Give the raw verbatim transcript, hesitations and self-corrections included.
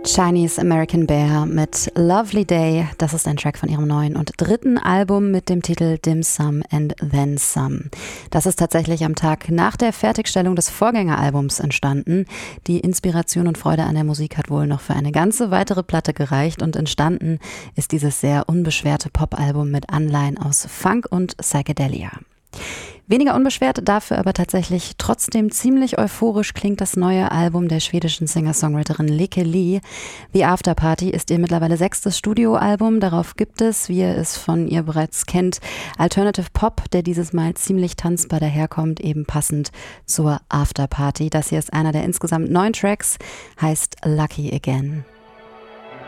Chinese American Bear mit Lovely Day. Das ist ein Track von ihrem neuen und dritten Album mit dem Titel Dim Sum and Then Some. Das ist tatsächlich am Tag nach der Fertigstellung des Vorgängeralbums entstanden. Die Inspiration und Freude an der Musik hat wohl noch für eine ganze weitere Platte gereicht und entstanden ist dieses sehr unbeschwerte Popalbum mit Anleihen aus Funk und Psychedelia. Weniger unbeschwert, dafür aber tatsächlich trotzdem ziemlich euphorisch klingt das neue Album der schwedischen Singer-Songwriterin Lykke Li. The After Party ist ihr mittlerweile sechstes Studioalbum. Darauf gibt es, wie ihr es von ihr bereits kennt, Alternative Pop, der dieses Mal ziemlich tanzbar daherkommt, eben passend zur After Party. Das hier ist einer der insgesamt neun Tracks, heißt Lucky Again.